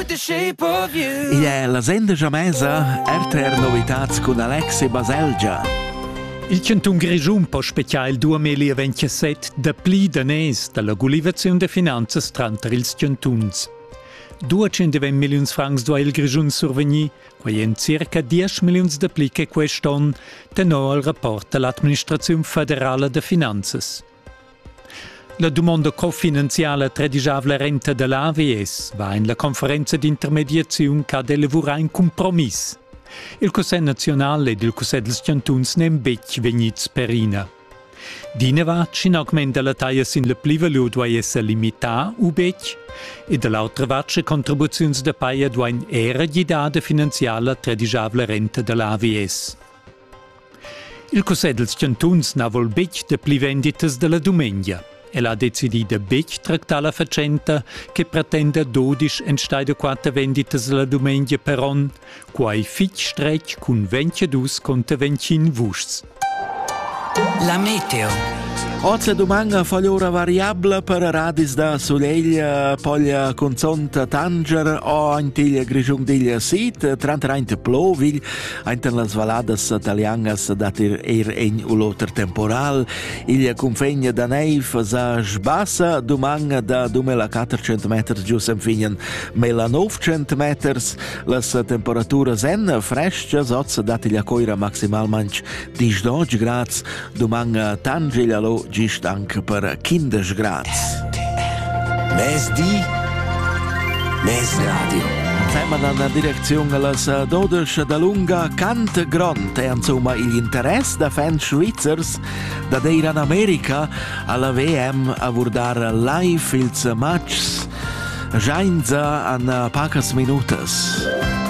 Il è la senda giamesa, RTR Novitats con Alexei Baselgia. Il centun grigiun po specià il 2027 da pli danès dalla Gulivazione de Finanzas tranter ils centuns. 220 milions francs do il grigiun survegni, quai en circa 10 milions da pli che quest'on, tenò al rapport dell'Administrazione Federale de Finanzas. La domanda cofinanziale tradigiava la renta dell'AVS va in la conferenza di intermediazione che ha elaborato un compromesso. Il Consiglio nazionale ed il Consiglio dels Cantuns ne bec vegnits perina. D'ina vac in augment della taglia sin la plivalu dua essere limità u bec e dall'altra vac contribuzioni da paia duain era guidata finanziale tradigiava la renta dell'AVS. Il Consiglio dels Cantuns na vol bec de pli venditas della domenica. Ella ha decidido bec trattare la faccenda che pretende 12 en stai de 4 venditas la domenica per on, quai fitch strec con 22 conta 25 vusts. La meteo. Oggi domani fogliora variabile per radis da Soleglia, poglia consonta Tanger o antiglia grigiung diglia sit, trantrainte plovil, ainten las valadas italianas datir en uloter temporal, il confegna da neiv sa sbassa domani da 2400 meters gius en finen 1900 meters, las temperaturas en frescias, oggi datil coira maximalmente 12 grads, domani Tanger lo gist anche per 15 grads. Mes di, mes radio. Siamo nella direzione las 12 da lunga cant grond e insomma l'interesse da fans svizzers da ir in America alla VM a guardare live ils matches già in poche minutos.